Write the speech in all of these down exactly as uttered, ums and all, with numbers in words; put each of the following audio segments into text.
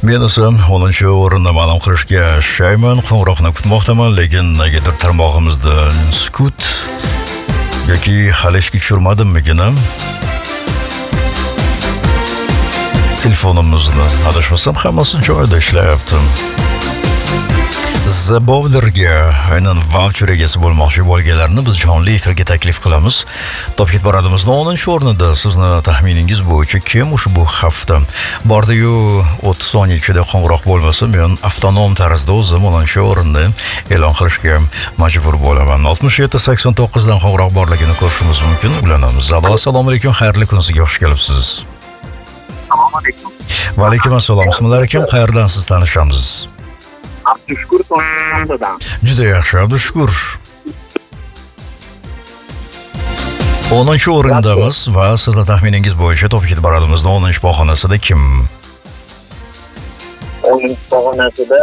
Men esa o'ninchi o'rinni ma'lum qilishga shayman, qo'ng'iroqni kutmoqdaman, lekin negadir tarmog'imizda sukut yoki hali ishga tushirmadimmikin. Telefonimizni adashmasam hammasi joyida ishlayapti. The Bowlerga aynan voucher egasi bo'lmoqchi bo'lganlarni biz jonli efirga taklif qilamiz. Top hit paradimizning o'ninchi o'rnida sizni taxminingiz bo'yicha kim ushbu hafta bordi-yu o'ttiz soniya ichida qo'ng'iroq bo'lmasa, men avtonom tarzda o'zim o'ninchi o'rinni e'lon qilishga majbur bo'laman. oltmish yetti sakson to'qqiz dan qo'ng'iroq borligini ko'rishimiz mumkin. Ulanamiz. Assalomu alaykum, xayrli kuningizga xush kelibsiz. Assalomu alaykum. Va alaykum assalom. Ismlar ekan, qayerdan siz tanishamiz? Abdushukur Toshkentdan. Juda yaxshi, Abdushukur. o'ninchi o'rindamiz va sizning taxminingiz bo'yicha top hit paradimizning o'ninchi pog'onasida kim? o'ninchi pog'onasida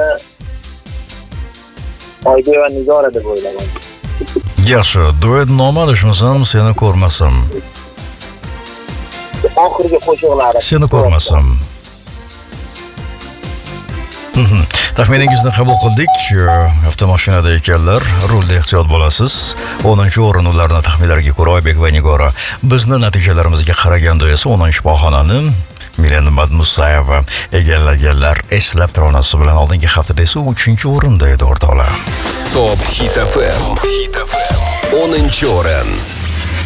Oybek va Nigora deb o'ylagan. Yaxshi, duet noma adashmasam, seni ko'rmasam. Oxirgi qo'shiqlari. Seni ko'rmasam. Taxminingizni qabul qildik. Avtomashinada ekanlar, rulda ehtiyot bo'lasiz. o'ninchi o'rin ularning taxminlariga ko'ra Oybek va Nigora. Bizning natijalarimizga qaraganda esa o'ninchi pog'onani Milena Madmusayeva egallaganlar. Eslab turolasiz bilan oldingi haftada esa uchinchi o'rinda edi o'rtoqlar. Top Hit F M. o'ninchi o'rin.